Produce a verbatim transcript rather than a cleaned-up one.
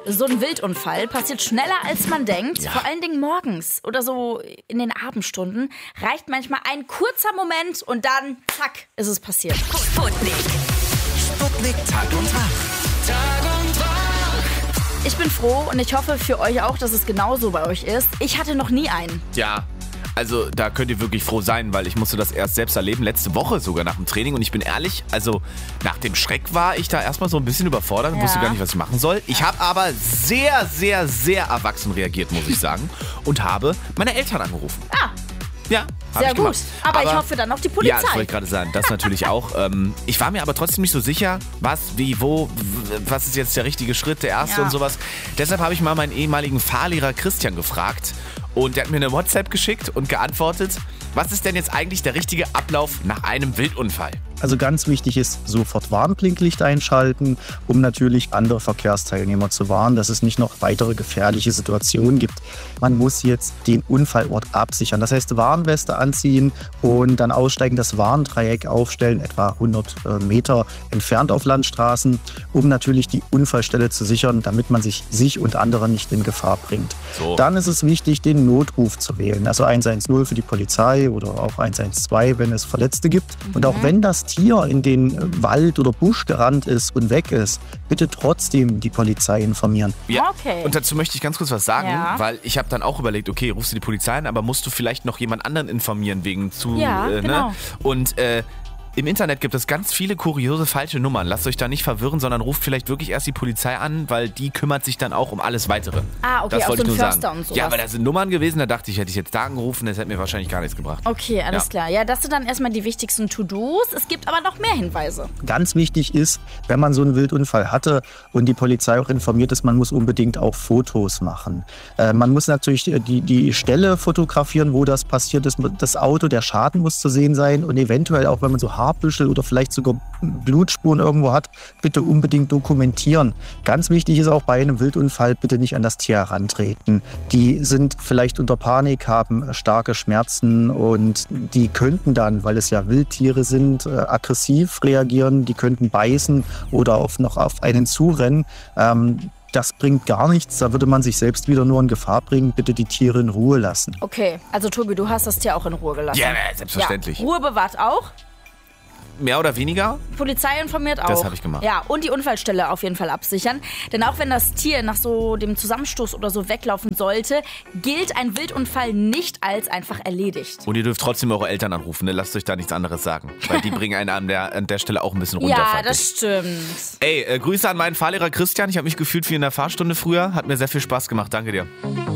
So ein Wildunfall passiert schneller, als man denkt. Ja. Vor allen Dingen morgens oder so in den Abendstunden. Reicht manchmal ein kurzer Moment und dann, zack, ist es passiert. Sputnik. Sputnik Tag und Wach. Tag und Wach. Ich bin froh und ich hoffe für euch auch, dass es genauso bei euch ist. Ich hatte noch nie einen. Ja, also da könnt ihr wirklich froh sein, weil ich musste das erst selbst erleben, letzte Woche sogar nach dem Training. Und ich bin ehrlich, also nach dem Schreck war ich da erstmal so ein bisschen überfordert, Ja. wusste gar nicht, was ich machen soll. Ich habe aber sehr, sehr, sehr erwachsen reagiert, muss ich sagen. Und habe meine Eltern angerufen. Ah, Ja, hab sehr ich gut. gemacht. Aber, ich hoffe dann noch die Polizei. Ja, das wollte ich gerade sagen. Das natürlich auch. Ähm, ich war mir aber trotzdem nicht so sicher, was, wie, wo, w- was ist jetzt der richtige Schritt, der erste Ja. und sowas. Deshalb habe ich mal meinen ehemaligen Fahrlehrer Christian gefragt. Und der hat mir eine WhatsApp geschickt und geantwortet, was ist denn jetzt eigentlich der richtige Ablauf nach einem Wildunfall? Also ganz wichtig ist, sofort Warnblinklicht einschalten, um natürlich andere Verkehrsteilnehmer zu warnen, dass es nicht noch weitere gefährliche Situationen gibt. Man muss jetzt den Unfallort absichern. Das heißt, Warnweste anziehen und dann aussteigen, das Warndreieck aufstellen, etwa hundert Meter entfernt auf Landstraßen, um natürlich die Unfallstelle zu sichern, damit man sich, sich und andere nicht in Gefahr bringt. So. Dann ist es wichtig, den Notruf zu wählen. Also eins eins null für die Polizei oder auch eins eins zwei, wenn es Verletzte gibt. Und auch wenn das Tier in den Wald oder Busch gerannt ist und weg ist, bitte trotzdem die Polizei informieren. Ja. Okay. Und dazu möchte ich ganz kurz was sagen, Ja. weil ich habe dann auch überlegt, okay, rufst du die Polizei an, aber musst du vielleicht noch jemand anderen informieren wegen zu... Ja, äh, genau. ne? Und äh, im Internet gibt es ganz viele kuriose falsche Nummern. Lasst euch da nicht verwirren, sondern ruft vielleicht wirklich erst die Polizei an, weil die kümmert sich dann auch um alles Weitere. Ah, okay, das auch wollte so ich ein nur Förster sagen. und sowas. Ja, aber da sind Nummern gewesen, da dachte ich, hätte ich jetzt da angerufen, das hätte mir wahrscheinlich gar nichts gebracht. Okay, alles Ja. klar. Ja, das sind dann erstmal die wichtigsten To-Dos. Es gibt aber noch mehr Hinweise. Ganz wichtig ist, wenn man so einen Wildunfall hatte und die Polizei auch informiert ist, man muss unbedingt auch Fotos machen. Äh, man muss natürlich die, die Stelle fotografieren, wo das passiert ist. Das Auto, der Schaden muss zu sehen sein und eventuell auch, wenn man so Haarbüschel oder vielleicht sogar Blutspuren irgendwo hat, bitte unbedingt dokumentieren. Ganz wichtig ist auch bei einem Wildunfall, bitte nicht an das Tier herantreten. Die sind vielleicht unter Panik, haben starke Schmerzen und die könnten dann, weil es ja Wildtiere sind, äh, aggressiv reagieren, die könnten beißen oder auf, noch auf einen zurennen. Ähm, Das bringt gar nichts, da würde man sich selbst wieder nur in Gefahr bringen. Bitte die Tiere in Ruhe lassen. Okay, also Tobi, du hast das Tier auch in Ruhe gelassen. Ja, selbstverständlich. Ja. Ruhe bewahrt auch. Mehr oder weniger? Polizei informiert auch. Das habe ich gemacht. Ja, und die Unfallstelle auf jeden Fall absichern. Denn auch wenn das Tier nach so dem Zusammenstoß oder so weglaufen sollte, gilt ein Wildunfall nicht als einfach erledigt. Und ihr dürft trotzdem eure Eltern anrufen, ne? Lasst euch da nichts anderes sagen. Weil die bringen einen an der, an der Stelle auch ein bisschen runter. Ja, fand das ich. stimmt. Ey, äh, Grüße an meinen Fahrlehrer Christian. Ich habe mich gefühlt wie in der Fahrstunde früher. Hat mir sehr viel Spaß gemacht. Danke dir.